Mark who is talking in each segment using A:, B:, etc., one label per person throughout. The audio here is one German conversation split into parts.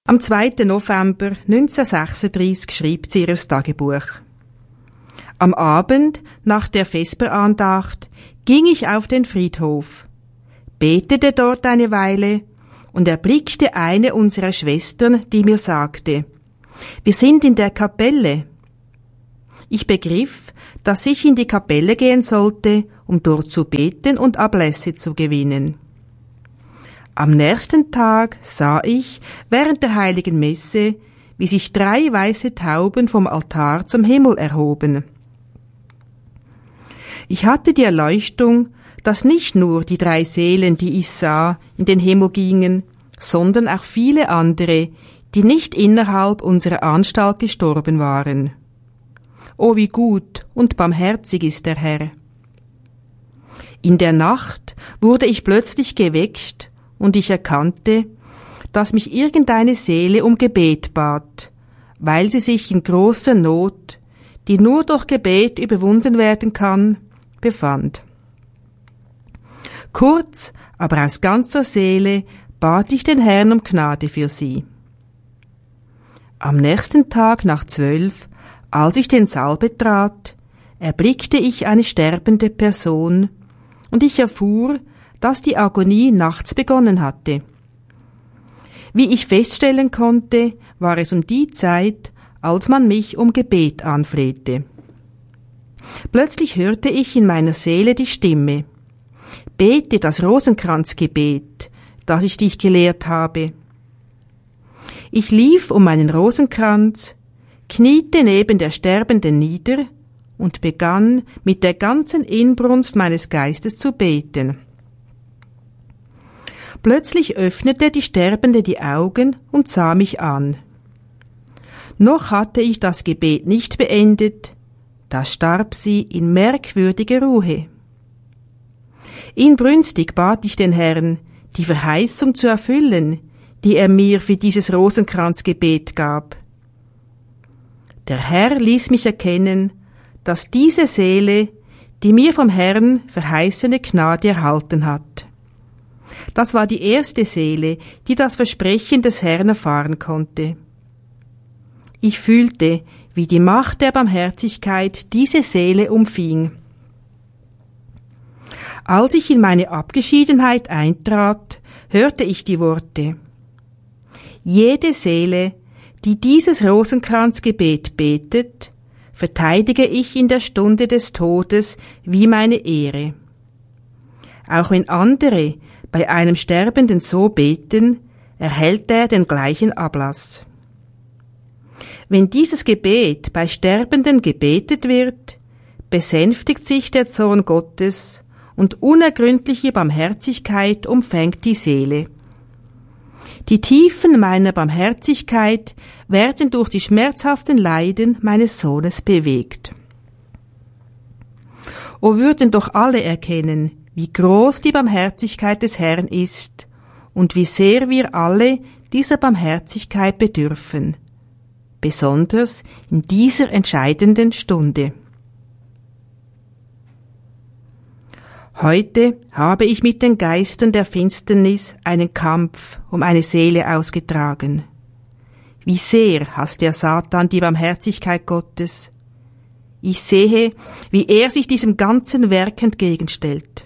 A: Am 2. November 1936 schrieb sie ihr Tagebuch. Am Abend, nach der Vesperandacht, ging ich auf den Friedhof, betete dort eine Weile und erblickte eine unserer Schwestern, die mir sagte, wir sind in der Kapelle. Ich begriff, dass ich in die Kapelle gehen sollte, um dort zu beten und Ablässe zu gewinnen. Am nächsten Tag sah ich während der heiligen Messe, wie sich 3 weiße Tauben vom Altar zum Himmel erhoben. Ich hatte die Erleuchtung, dass nicht nur die 3 Seelen, die ich sah, in den Himmel gingen, sondern auch viele andere, die nicht innerhalb unserer Anstalt gestorben waren. O, wie gut und barmherzig ist der Herr! In der Nacht wurde ich plötzlich geweckt und ich erkannte, dass mich irgendeine Seele um Gebet bat, weil sie sich in großer Not, die nur durch Gebet überwunden werden kann, befand. Kurz, aber aus ganzer Seele bat ich den Herrn um Gnade für sie. Am nächsten Tag nach 12, als ich den Saal betrat, erblickte ich eine sterbende Person und ich erfuhr, dass die Agonie nachts begonnen hatte. Wie ich feststellen konnte, war es um die Zeit, als man mich um Gebet anflehte. Plötzlich hörte ich in meiner Seele die Stimme: Bete das Rosenkranzgebet, das ich dich gelehrt habe. Ich lief um meinen Rosenkranz, kniete neben der Sterbenden nieder und begann mit der ganzen Inbrunst meines Geistes zu beten. Plötzlich öffnete die Sterbende die Augen und sah mich an. Noch hatte ich das Gebet nicht beendet, da starb sie in merkwürdiger Ruhe. Inbrünstig bat ich den Herrn, die Verheißung zu erfüllen, die er mir für dieses Rosenkranzgebet gab. Der Herr ließ mich erkennen, dass diese Seele die mir vom Herrn verheißene Gnade erhalten hat. Das war die erste Seele, die das Versprechen des Herrn erfahren konnte. Ich fühlte, wie die Macht der Barmherzigkeit diese Seele umfing. Als ich in meine Abgeschiedenheit eintrat, hörte ich die Worte: Jede Seele, die dieses Rosenkranzgebet betet, verteidige ich in der Stunde des Todes wie meine Ehre. Auch wenn andere bei einem Sterbenden so beten, erhält er den gleichen Ablass. Wenn dieses Gebet bei Sterbenden gebetet wird, besänftigt sich der Zorn Gottes und unergründliche Barmherzigkeit umfängt die Seele. Die Tiefen meiner Barmherzigkeit werden durch die schmerzhaften Leiden meines Sohnes bewegt. O würden doch alle erkennen, wie groß die Barmherzigkeit des Herrn ist und wie sehr wir alle dieser Barmherzigkeit bedürfen, besonders in dieser entscheidenden Stunde. Heute habe ich mit den Geistern der Finsternis einen Kampf um eine Seele ausgetragen. Wie sehr hasst der Satan die Barmherzigkeit Gottes. Ich sehe, wie er sich diesem ganzen Werk entgegenstellt.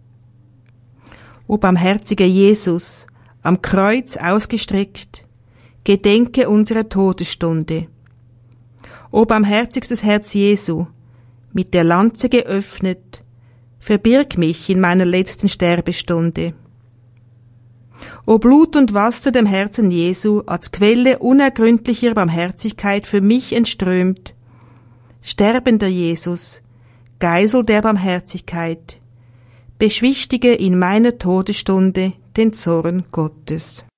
A: O barmherziger Jesus, am Kreuz ausgestreckt, gedenke unserer Todesstunde. O barmherzigstes Herz Jesu, mit der Lanze geöffnet, verbirg mich in meiner letzten Sterbestunde. O Blut und Wasser dem Herzen Jesu, als Quelle unergründlicher Barmherzigkeit für mich entströmt, sterbender Jesus, Geisel der Barmherzigkeit, beschwichtige in meiner Todesstunde den Zorn Gottes.